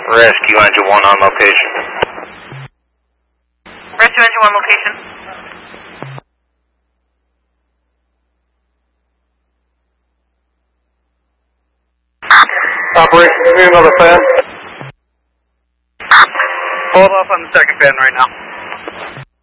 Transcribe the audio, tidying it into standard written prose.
Rescue Engine 1 on location. Rescue Engine 1 location. Operation, give me another fan. Hold off on the second fan right now.